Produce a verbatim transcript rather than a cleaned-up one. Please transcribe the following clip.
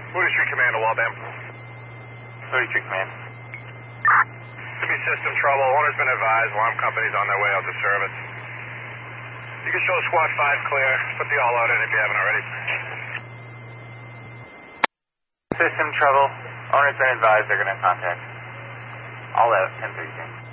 forty-three Command to Waltham. thirty-three Command. Could be system trouble. Owner's been advised. Alarm company's on their way out to service. You can show squad five clear. Put the all out in if you haven't already. System trouble. Owner's been advised they're going to contact. All out, ten thirty-two.